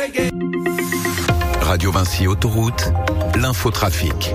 Radio Vinci Autoroute, l'infotrafic.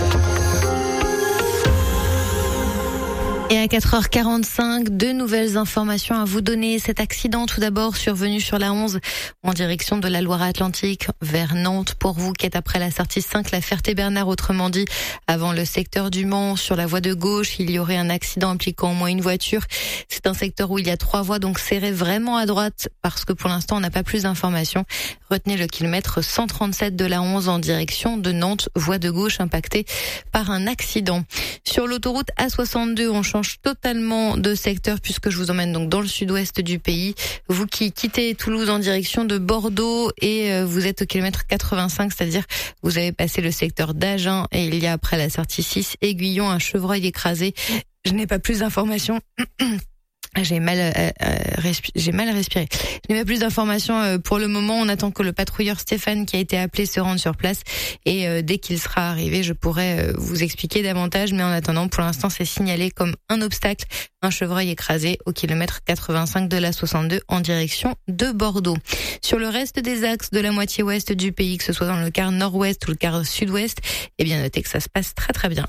Et à 4h45, deux nouvelles informations à vous donner. Cet accident, tout d'abord, survenu sur la 11 en direction de la Loire-Atlantique vers Nantes. Pour vous qui êtes après la sortie 5, la Ferté-Bernard, autrement dit, avant le secteur du Mans, sur la voie de gauche, il y aurait un accident impliquant au moins une voiture. C'est un secteur où il y a 3 voies, donc serrez vraiment à droite parce que pour l'instant, on n'a pas plus d'informations. Retenez le kilomètre 137 de la 11 en direction de Nantes, voie de gauche impactée par un accident. Sur l'autoroute A62, on change totalement de secteur puisque je vous emmène donc dans le sud-ouest du pays. Vous qui quittez Toulouse en direction de Bordeaux et vous êtes au kilomètre 85, c'est-à-dire vous avez passé le secteur d'Agen et il y a après la sortie 6 Aiguillon un chevreuil écrasé. Je n'ai pas plus d'informations. J'ai mal respiré. Je n'ai pas plus d'informations pour le moment. On attend que le patrouilleur Stéphane qui a été appelé se rende sur place et dès qu'il sera arrivé, je pourrai vous expliquer davantage. Mais en attendant, pour l'instant, c'est signalé comme un obstacle, un chevreuil écrasé au kilomètre 85 de la 62 en direction de Bordeaux. Sur le reste des axes de la moitié ouest du pays, que ce soit dans le quart nord-ouest ou le quart sud-ouest, eh bien notez que ça se passe très très bien.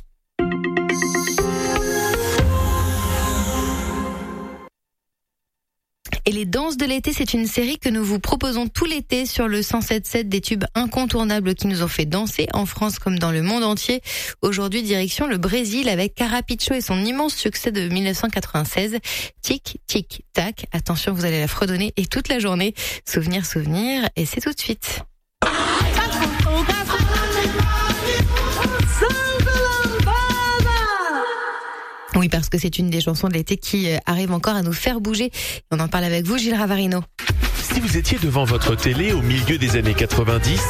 Et les danses de l'été, c'est une série que nous vous proposons tout l'été sur le 107.7 des tubes incontournables qui nous ont fait danser en France comme dans le monde entier. Aujourd'hui, direction le Brésil avec Carapiccio et son immense succès de 1996. Tic, tic, tac. Attention, vous allez la fredonner et toute la journée. Souvenir, souvenir. Et c'est tout de suite. Oui, parce que c'est une des chansons de l'été qui arrive encore à nous faire bouger. On en parle avec vous, Gilles Ravarino. Si vous étiez devant votre télé au milieu des années 90,